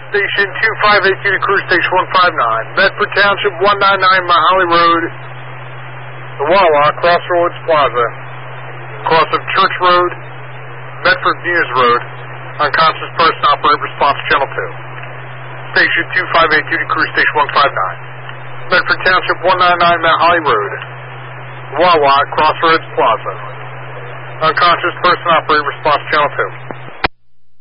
Station 2582 to Crew Station 159. Bedford Township 199 Mahaly Road, the Wawa, Crossroads Plaza. Cross of Church Road, Bedford News Road. Unconscious person, operate response channel 2. Station 2582 to Crew Station 159. Bedford Township 199 Mahaly Road, Wawa, Crossroads Plaza. Unconscious person, operate response channel 2.